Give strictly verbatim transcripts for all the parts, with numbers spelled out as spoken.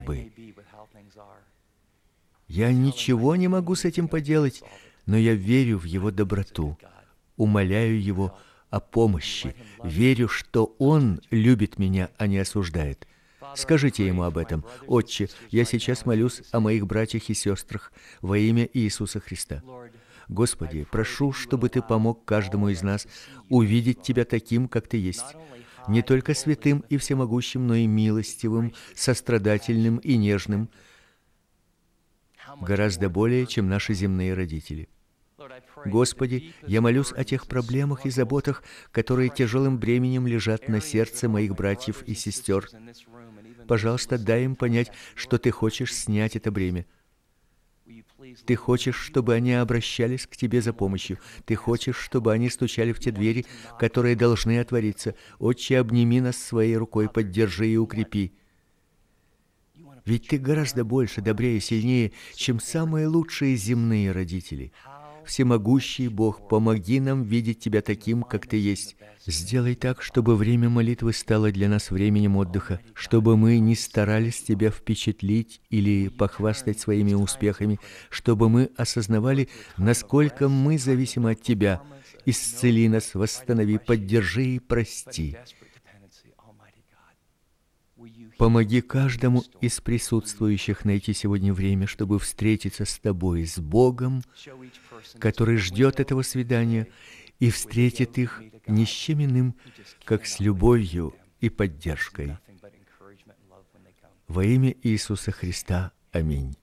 бы. Я ничего не могу с этим поделать, но я верю в Его доброту, умоляю Его о помощи, верю, что Он любит меня, а не осуждает. Скажите Ему об этом. Отче, я сейчас молюсь о моих братьях и сестрах во имя Иисуса Христа. Господи, прошу, чтобы Ты помог каждому из нас увидеть Тебя таким, как Ты есть, не только святым и всемогущим, но и милостивым, сострадательным и нежным, гораздо более, чем наши земные родители. Господи, я молюсь о тех проблемах и заботах, которые тяжелым бременем лежат на сердце моих братьев и сестер. Пожалуйста, дай им понять, что Ты хочешь снять это бремя. Ты хочешь, чтобы они обращались к Тебе за помощью. Ты хочешь, чтобы они стучали в те двери, которые должны отвориться. Отче, обними нас своей рукой, поддержи и укрепи. Ведь Ты гораздо больше, добрее, сильнее, чем самые лучшие земные родители. Всемогущий Бог, помоги нам видеть Тебя таким, как Ты есть. Сделай так, чтобы время молитвы стало для нас временем отдыха, чтобы мы не старались Тебя впечатлить или похвастать своими успехами, чтобы мы осознавали, насколько мы зависимы от Тебя. Исцели нас, восстанови, поддержи и прости. Помоги каждому из присутствующих найти сегодня время, чтобы встретиться с Тобой, с Богом, который ждет этого свидания, и встретит их не с чем иным, как с любовью и поддержкой. Во имя Иисуса Христа. Аминь.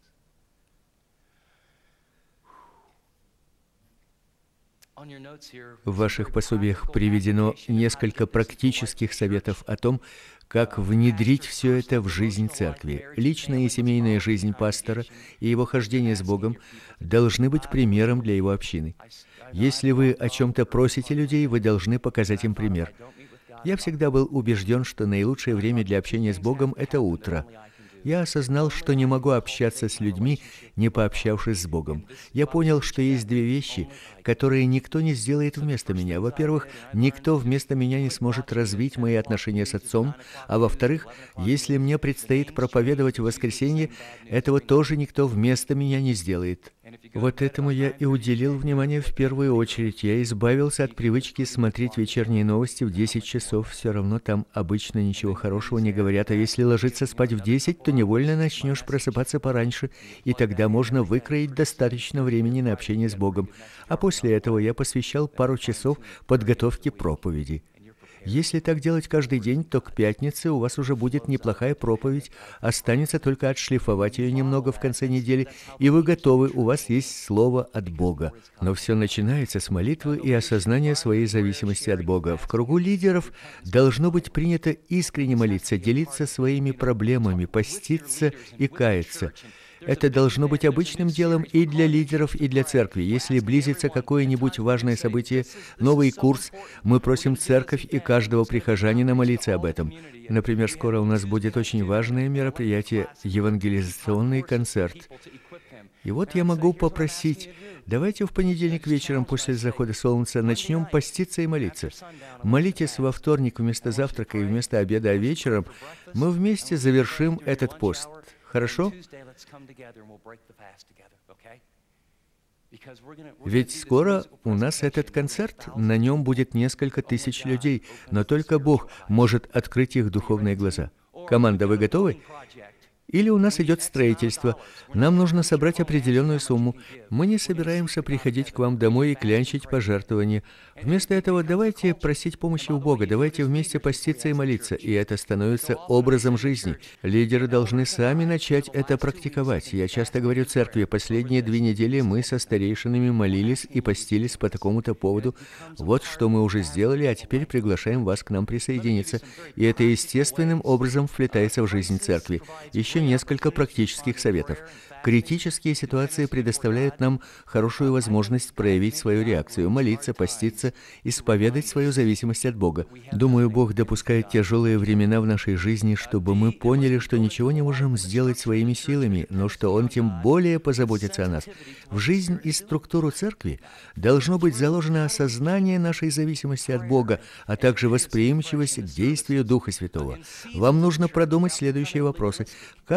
В ваших пособиях приведено несколько практических советов о том, как внедрить все это в жизнь церкви. Личная и семейная жизнь пастора и его хождение с Богом должны быть примером для его общины. Если вы о чем-то просите людей, вы должны показать им пример. Я всегда был убежден, что наилучшее время для общения с Богом – это утро. Я осознал, что не могу общаться с людьми, не пообщавшись с Богом. Я понял, что есть две вещи, которые никто не сделает вместо меня. Во-первых, никто вместо меня не сможет развить мои отношения с Отцом, а во-вторых, если мне предстоит проповедовать в воскресенье, этого тоже никто вместо меня не сделает. Вот этому я и уделил внимание в первую очередь. Я избавился от привычки смотреть вечерние новости в десять часов. Все равно там обычно ничего хорошего не говорят, а если ложиться спать в десять, то невольно начнешь просыпаться пораньше, и тогда можно выкроить достаточно времени на общение с Богом. А после этого я посвящал пару часов подготовке проповеди. Если так делать каждый день, то к пятнице у вас уже будет неплохая проповедь, останется только отшлифовать ее немного в конце недели, и вы готовы, у вас есть слово от Бога. Но все начинается с молитвы и осознания своей зависимости от Бога. В кругу лидеров должно быть принято искренне молиться, делиться своими проблемами, поститься и каяться. Это должно быть обычным делом и для лидеров, и для церкви. Если близится какое-нибудь важное событие, новый курс, мы просим церковь и каждого прихожанина молиться об этом. Например, скоро у нас будет очень важное мероприятие – евангелизационный концерт. И вот я могу попросить, давайте в понедельник вечером после захода солнца начнем поститься и молиться. Молитесь во вторник вместо завтрака и вместо обеда, а вечером мы вместе завершим этот пост. Хорошо? Ведь скоро у нас этот концерт, на нем будет несколько тысяч людей, но только Бог может открыть их духовные глаза. Команда, вы готовы? Или у нас идет строительство. Нам нужно собрать определенную сумму. Мы не собираемся приходить к вам домой и клянчить пожертвования. Вместо этого давайте просить помощи у Бога, давайте вместе поститься и молиться. И это становится образом жизни. Лидеры должны сами начать это практиковать. Я часто говорю церкви, последние две недели мы со старейшинами молились и постились по такому-то поводу. Вот что мы уже сделали, а теперь приглашаем вас к нам присоединиться. И это естественным образом вплетается в жизнь церкви. Еще несколько практических советов. Критические ситуации предоставляют нам хорошую возможность проявить свою реакцию, молиться, поститься, исповедать свою зависимость от Бога. Думаю, Бог допускает тяжелые времена в нашей жизни, чтобы мы поняли, что ничего не можем сделать своими силами, но что Он тем более позаботится о нас. В жизнь и структуру церкви должно быть заложено осознание нашей зависимости от Бога, а также восприимчивость к действию Духа Святого. Вам нужно продумать следующие вопросы. Как